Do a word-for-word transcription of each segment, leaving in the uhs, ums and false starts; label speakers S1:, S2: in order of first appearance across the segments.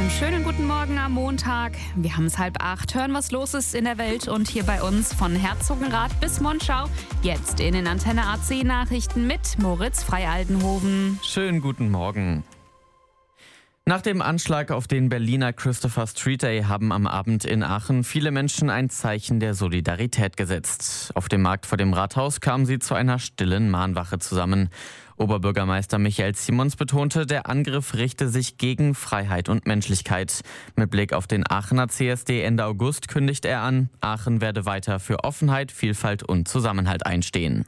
S1: Einen schönen guten Morgen am Montag. Wir haben es halb acht. Hören, was los ist in der Welt und hier bei uns von Herzogenrath bis Monschau. Jetzt in den Antenne A C Nachrichten mit Moritz Frei-Aldenhoven.
S2: Schönen guten Morgen. Nach dem Anschlag auf den Berliner Christopher Street Day haben am Abend in Aachen viele Menschen ein Zeichen der Solidarität gesetzt. Auf dem Markt vor dem Rathaus kamen sie zu einer stillen Mahnwache zusammen. Oberbürgermeister Michael Simons betonte, der Angriff richte sich gegen Freiheit und Menschlichkeit. Mit Blick auf den Aachener C S D Ende August kündigt er an, Aachen werde weiter für Offenheit, Vielfalt und Zusammenhalt einstehen.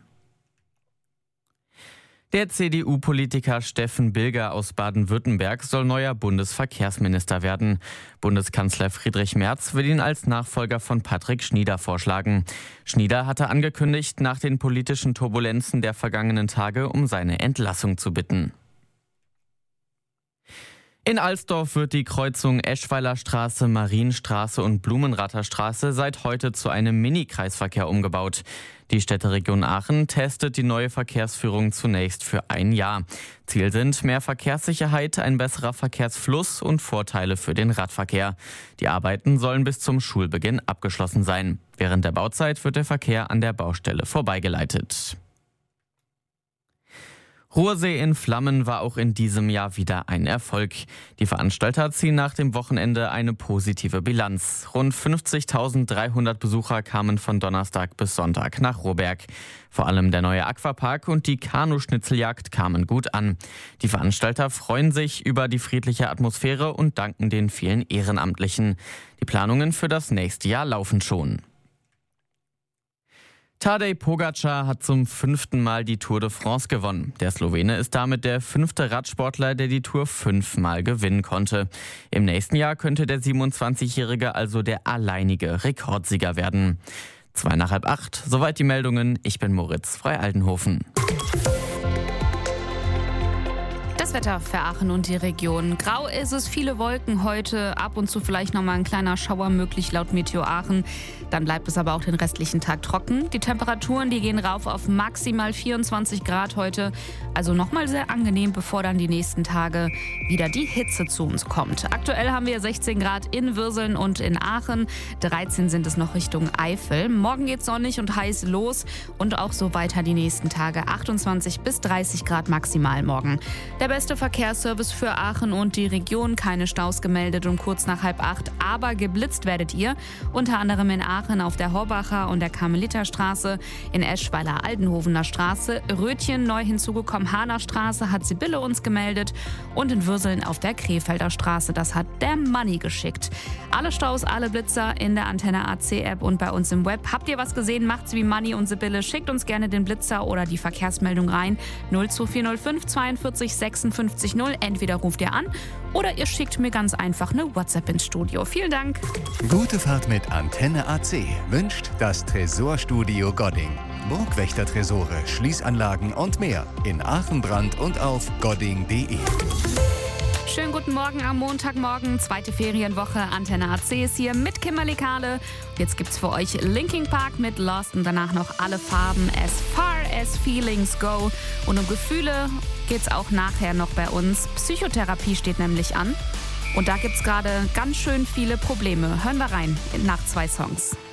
S2: Der C D U-Politiker Steffen Bilger aus Baden-Württemberg soll neuer Bundesverkehrsminister werden. Bundeskanzler Friedrich Merz will ihn als Nachfolger von Patrick Schnieder vorschlagen. Schnieder hatte angekündigt, nach den politischen Turbulenzen der vergangenen Tage um seine Entlassung zu bitten. In Alsdorf wird die Kreuzung Eschweiler Straße, Marienstraße und Blumenrather Straße seit heute zu einem Mini-Kreisverkehr umgebaut. Die Städteregion Aachen testet die neue Verkehrsführung zunächst für ein Jahr. Ziel sind mehr Verkehrssicherheit, ein besserer Verkehrsfluss und Vorteile für den Radverkehr. Die Arbeiten sollen bis zum Schulbeginn abgeschlossen sein. Während der Bauzeit wird der Verkehr an der Baustelle vorbeigeleitet. Ruhrsee in Flammen war auch in diesem Jahr wieder ein Erfolg. Die Veranstalter ziehen nach dem Wochenende eine positive Bilanz. Rund fünfzigtausenddreihundert Besucher kamen von Donnerstag bis Sonntag nach Ruhrberg. Vor allem der neue Aquapark und die Kanu-Schnitzeljagd kamen gut an. Die Veranstalter freuen sich über die friedliche Atmosphäre und danken den vielen Ehrenamtlichen. Die Planungen für das nächste Jahr laufen schon. Tadej Pogačar hat zum fünften Mal die Tour de France gewonnen. Der Slowene ist damit der fünfte Radsportler, der die Tour fünfmal gewinnen konnte. Im nächsten Jahr könnte der siebenundzwanzigjährige also der alleinige Rekordsieger werden. Zwei nach halb acht, soweit die Meldungen. Ich bin Moritz Frei-Aldenhoven.
S1: Das Wetter für Aachen und die Region. Grau ist es, viele Wolken heute, ab und zu vielleicht nochmal ein kleiner Schauer möglich laut Meteo Aachen. Dann bleibt es aber auch den restlichen Tag trocken. Die Temperaturen, die gehen rauf auf maximal vierundzwanzig Grad heute. Also nochmal sehr angenehm, bevor dann die nächsten Tage wieder die Hitze zu uns kommt. Aktuell haben wir sechzehn Grad in Würseln und in Aachen. dreizehn sind es noch Richtung Eifel. Morgen geht sonnig und heiß los und auch so weiter die nächsten Tage. achtundzwanzig bis dreißig Grad maximal morgen. Der beste Verkehrsservice für Aachen und die Region. Keine Staus gemeldet um kurz nach halb acht. Aber geblitzt werdet ihr. Unter anderem in Aachen auf der Horbacher und der Karmeliterstraße, in Eschweiler Aldenhovener Straße, Rötchen neu hinzugekommen, Hahner Straße hat Sibylle uns gemeldet und in Würseln auf der Krefelder Straße. Das hat der Manni geschickt. Alle Staus, alle Blitzer in der Antenne A C App und bei uns im Web. Habt ihr was gesehen? Macht's wie Manni und Sibylle. Schickt uns gerne den Blitzer oder die Verkehrsmeldung rein. null zwei vier null fünf zweiundvierzig sechsundfünfzig null. Entweder ruft ihr an oder ihr schickt mir ganz einfach eine WhatsApp ins Studio. Vielen Dank.
S3: Gute Fahrt mit Antenne A C wünscht das Tresorstudio Godding. Burgwächter-Tresore, Schließanlagen und mehr in Aachen, Brand und auf godding punkt de.
S1: Schönen guten Morgen am Montagmorgen, zweite Ferienwoche. Antenne A C ist hier mit Kimberly Kahle. Jetzt gibt's für euch Linkin Park mit Lost und danach noch alle Farben As Far As Feelings Go. Und um Gefühle geht's auch nachher noch bei uns. Psychotherapie steht nämlich an. Und da gibt's gerade ganz schön viele Probleme. Hören wir rein nach zwei Songs.